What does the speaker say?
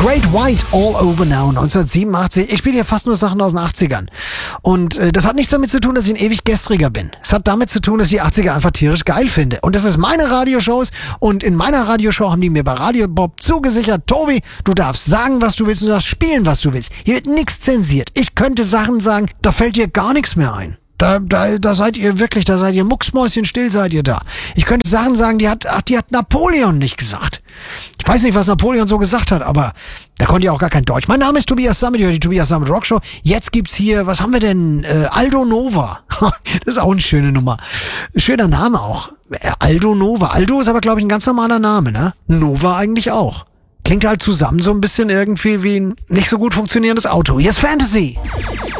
Great White All Over Now 1987. Ich spiele hier fast nur Sachen aus den 80ern. Und das hat nichts damit zu tun, dass ich ein ewig Gestriger bin. Es hat damit zu tun, dass ich die 80er einfach tierisch geil finde. Und das ist meine Radioshows. Und in meiner Radioshow haben die mir bei Radio Bob zugesichert, Tobi, du darfst sagen, was du willst, und du darfst spielen, was du willst. Hier wird nichts zensiert. Ich könnte Sachen sagen, da fällt dir gar nichts mehr ein. Da seid ihr wirklich, da seid ihr mucksmäuschenstill, seid ihr da. Ich könnte Sachen sagen, die hat Napoleon nicht gesagt. Ich weiß nicht, was Napoleon so gesagt hat, aber da konnte ja auch gar kein Deutsch. Mein Name ist Tobias Sammet, ihr hört die Tobias Sammet Rockshow. Jetzt gibt's hier, was haben wir denn? Aldo Nova. Das ist auch eine schöne Nummer. Schöner Name auch. Aldo Nova. Aldo ist aber, glaube ich, ein ganz normaler Name, ne? Nova eigentlich auch. Klingt halt zusammen so ein bisschen irgendwie wie ein nicht so gut funktionierendes Auto. Hier ist Fantasy.